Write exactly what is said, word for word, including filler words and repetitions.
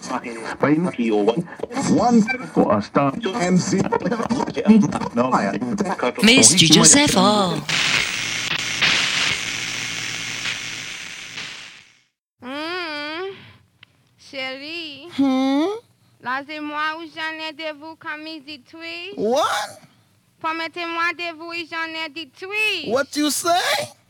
Spain, one for a start and see. No, Mais Studio c'est fort. Hum, chérie, Hmm? là c'est moi où j'en ai de vous comme il dit oui. What? Promettez-moi de vous et j'en ai dit oui. What you say?